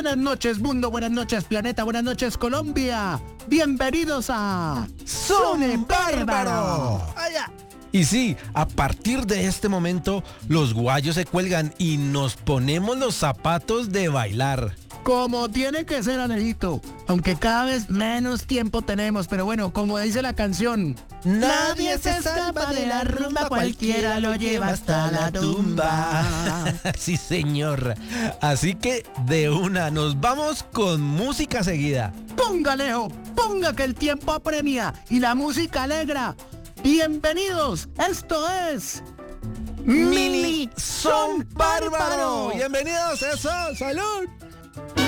Buenas noches, mundo, buenas noches, planeta, buenas noches, Colombia. Bienvenidos a Son Bárbaro. Y sí, a partir de este momento, los guayos se cuelgan y nos ponemos los zapatos de bailar. Como tiene que ser, Alejito, aunque cada vez menos tiempo tenemos, pero bueno, como dice la canción, nadie se escapa de la rumba, cualquiera lo lleva hasta la tumba. Sí, señor. Así que de una, nos vamos con música seguida. Ponga, Alejo, ponga que el tiempo apremia y la música alegra. Bienvenidos, esto es Mini Son Bárbaro. Bienvenidos, eso, salud.